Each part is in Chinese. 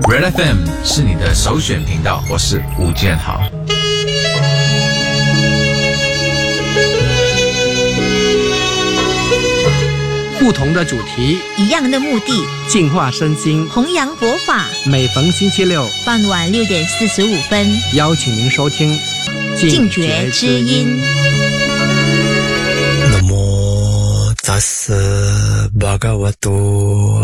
Red FM 是你的首选频道，我是吴建豪。 不同的主题， 一样的目的， 净化身心， 弘扬佛法。 每逢星期六傍晚6点45分， 邀请您收听净觉之音。 Namo tassa bhagavato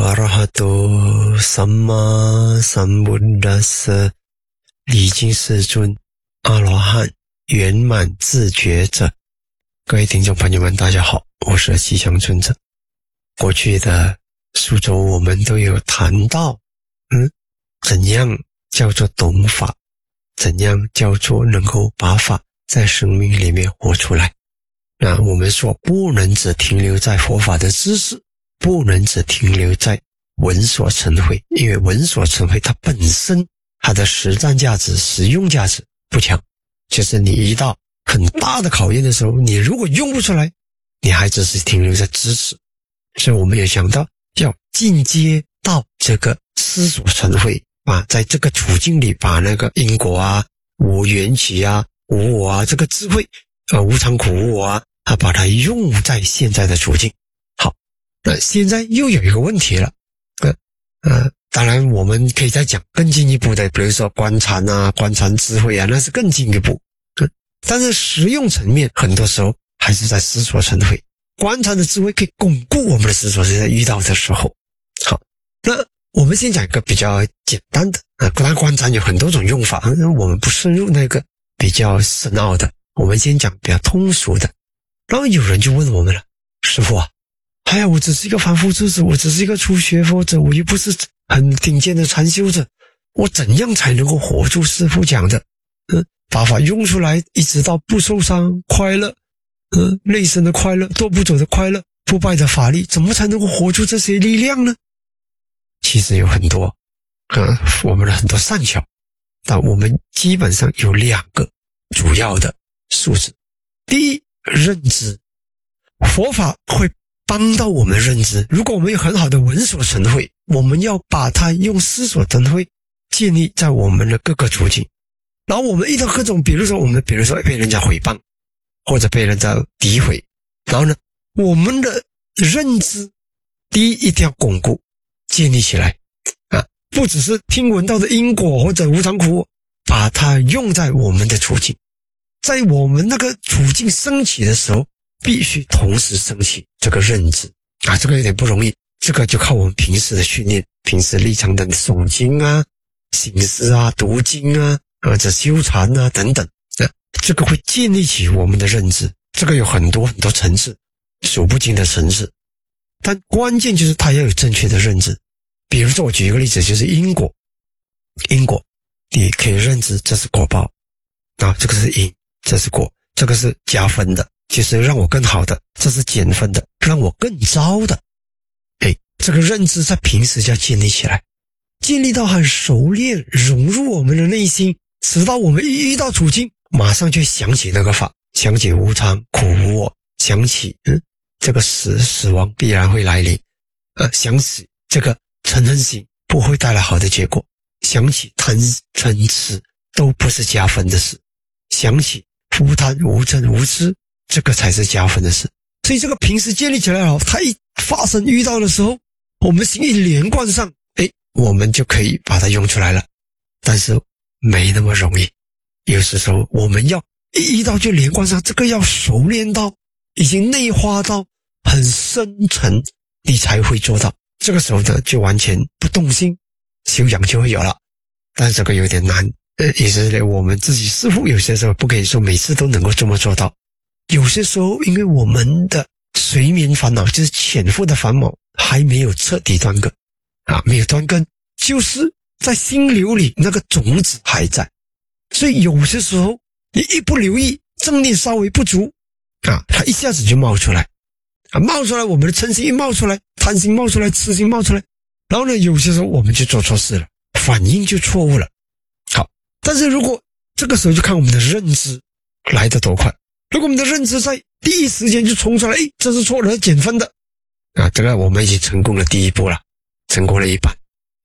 arahato samma sambuddhassa 礼敬世尊阿罗汉圆满自觉者。各位听众朋友们，大家好，我是吉祥尊者。过去的数周我们都有谈到怎样叫做懂法，怎样叫做能够把法在生命里面活出来。那我们说不能只停留在佛法的知识，不能只停留在闻所成慧，因为闻所成慧它本身它的实战价值实用价值不强，就是你遇到很大的考验的时候，你如果用不出来，你还只是停留在知识。所以我们也想到要进阶到这个思所成慧在这个处境里把那个因果啊、无缘起啊、无我啊这个智慧无常苦无我把它用在现在的处境。好，那现在又有一个问题了，当然我们可以再讲更进一步的，比如说观禅啊、观禅智慧啊，那是更进一步。但是实用层面很多时候还是在思所成慧。观禅的智慧可以巩固我们的思所，是在遇到的时候。好，那我们先讲一个比较简单的当然观禅有很多种用法，我们不深入那个比较深奥的，我们先讲比较通俗的。然后有人就问我们了，师父啊，我只是一个凡夫之子，我只是一个初学佛者，我又不是很顶尖的禅修者，我怎样才能够活出师父讲的把法用出来，一直到不受伤快乐内生的快乐，多不走的快乐，不败的法力，怎么才能够活出这些力量呢？其实有很多我们的很多善巧，但我们基本上有2个主要的素质。第一，认知。佛法会帮到我们认知，如果我们有很好的闻所成慧，我们要把它用思所成慧建立在我们的各个处境。然后我们遇到各种，比如说被人家诽谤，或者被人家诋毁，然后呢，我们的认知第一一定要巩固建立起来不只是听闻到的因果或者无常苦，把它用在我们的处境，在我们那个处境升起的时候，必须同时升起这个认知这个有点不容易，这个就靠我们平时的训练，平时日常的诵经啊、行思啊、读经啊或者修禅啊等等这个会建立起我们的认知，这个有很多很多层次，数不尽的层次，但关键就是它要有正确的认知。比如说我举一个例子，就是因果，你可以认知这是果报这个是因，这是果，这个是加分的，就是让我更好的，这是减分的，让我更糟的这个认知在平时就要建立起来，建立到很熟练，融入我们的内心，直到我们一遇到处境马上就想起那个法，想起无常苦无我，想起这个死亡必然会来临想起这个嗔恨心不会带来好的结果，想起贪嗔痴都不是加分的事，想起无贪无嗔无痴这个才是加分的事。所以这个平时建立起来了，它一发生遇到的时候，我们心一连贯上我们就可以把它用出来了。但是没那么容易，有时候我们要一遇到就连贯上，这个要熟练到已经内化到很深沉，你才会做到。这个时候呢，就完全不动心，修养就会有了。但是这个有点难也是我们自己似乎有些时候不可以说每次都能够这么做到，有些时候因为我们的随眠烦恼，就是潜伏的烦恼还没有彻底断根没有断根，就是在心流里那个种子还在，所以有些时候你一不留意，正念稍微不足它一下子就冒出来冒出来，我们的嗔心一冒出来，贪心冒出来，痴心冒出来，然后呢，有些时候我们就做错事了，反应就错误了。好，但是如果这个时候就看我们的认知来得多快，如果我们的认知在第一时间就冲出来，这是错了，减分的这个我们已经成功了第一步了，成功了一半。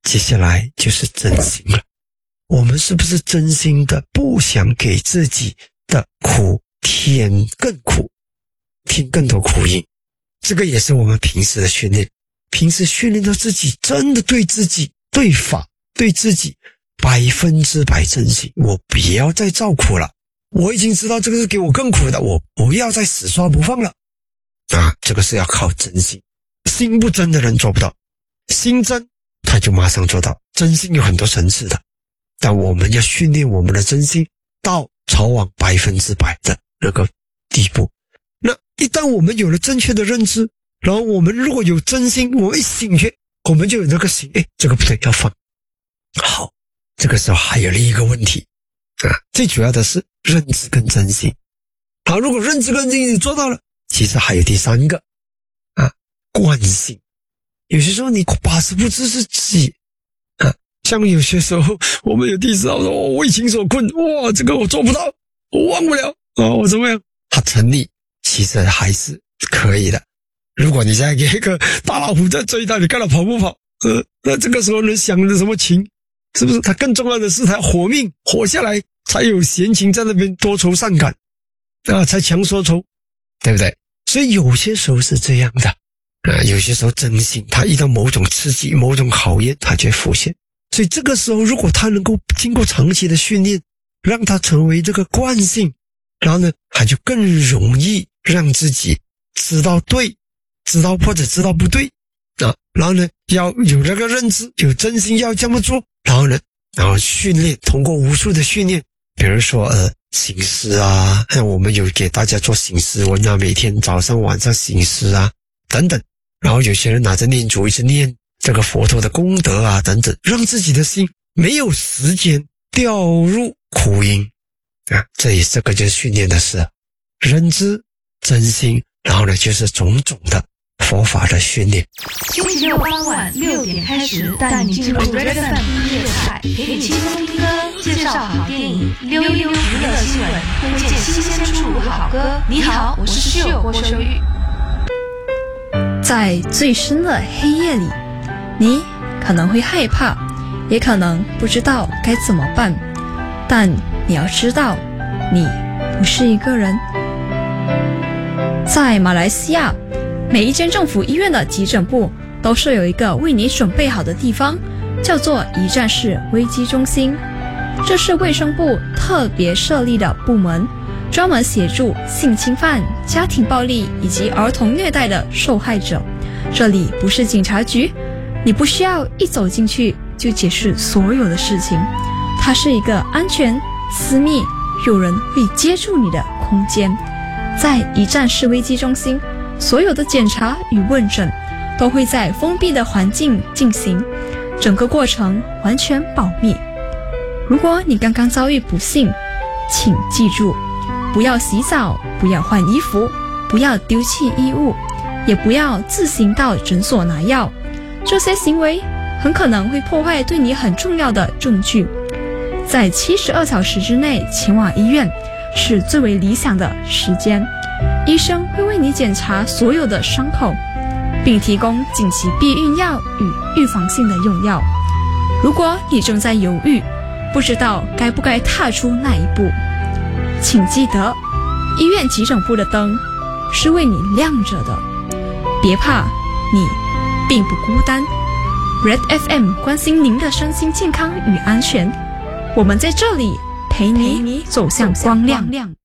接下来就是真心了。我们是不是真心的不想给自己的苦添更苦，添更多苦因？这个也是我们平时的训练，平时训练到自己真的对自己、对法、对自己100%真心。我不要再造苦了，我已经知道这个是给我更苦的，我不要再死刷不放了啊！这个是要靠真心，心不真的人做不到，心真他就马上做到。真心有很多层次的，但我们要训练我们的真心到朝往100%的那个地步。那一旦我们有了正确的认知，然后我们如果有真心，我们一醒觉，我们就有那个心，这个不对，要放。好，这个时候还有另一个问题最主要的是认知跟真心。好，如果认知跟真心你做到了，其实还有第三个惯性。有些时候你把持不住自己像有些时候我们有弟子说为情所困，哇，这个我做不到，我忘不了我怎么样？他成立其实还是可以的。如果你再给一个大老虎在追他，你看他跑不跑？那这个时候能想着什么情？是不是？他更重要的是他活命活下来，才有闲情在那边多愁善感才强说愁，对不对？所以有些时候是这样的有些时候真心他遇到某种刺激、某种考验，他就会浮现。所以这个时候如果他能够经过长期的训练，让他成为这个惯性，然后呢他就更容易让自己知道对，知道或者知道不对然后呢要有这个认知，有真心要这么做，然后训练，通过无数的训练，比如说醒思我们有给大家做醒思文每天早上晚上醒思等等，然后有些人拿着念珠一直念这个佛陀的功德等等，让自己的心没有时间掉入苦因这个就是训练的事，认知、真心，然后呢就是种种的佛法的训练。 星期六傍晚6点开始，带你进入 Redfm 音乐台，陪你轻松听歌，介绍好电影，溜娱乐新闻，推荐新鲜出炉好歌。你好，我是秀郭秀玉。 在最深的黑夜里，你可能会害怕，也可能不知道该怎么办，但你要知道，你不是一个人。在马来西亚，每一间政府医院的急诊部都设有一个为你准备好的地方，叫做一站式危机中心。这是卫生部特别设立的部门，专门协助性侵犯、家庭暴力以及儿童虐待的受害者。这里不是警察局，你不需要一走进去就解释所有的事情，它是一个安全、私密、有人会接住你的空间。在一站式危机中心，所有的检查与问诊都会在封闭的环境进行，整个过程完全保密。如果你刚刚遭遇不幸，请记住，不要洗澡，不要换衣服，不要丢弃衣物，也不要自行到诊所拿药。这些行为很可能会破坏对你很重要的证据。在72小时之内前往医院是最为理想的时间。医生会为你检查所有的伤口，并提供紧急避孕药与预防性的用药。如果你正在犹豫，不知道该不该踏出那一步，请记得，医院急诊部的灯是为你亮着的。别怕，你并不孤单。Red FM 关心您的身心健康与安全，我们在这里陪你走向光亮。